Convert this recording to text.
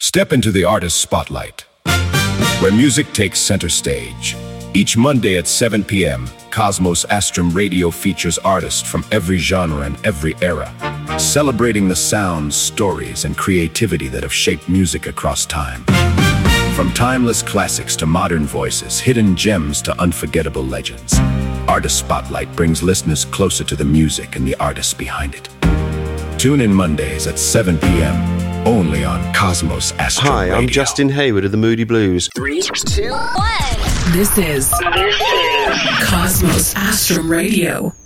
Step into the artist spotlight, where music takes center stage. Each Monday at 7 p.m., Cosmos Astrum Radio features artists from every genre and every era, celebrating the sounds, stories, and creativity that have shaped music across time. From timeless classics to modern voices, hidden gems to unforgettable legends, Artist Spotlight brings listeners closer to the music and the artists behind it. Tune in Mondays at 7 p.m., only on Cosmos Astrum Radio. Hi, I'm Justin Hayward of the Moody Blues. 3, 2, 1. This is Cosmos Astrum Radio.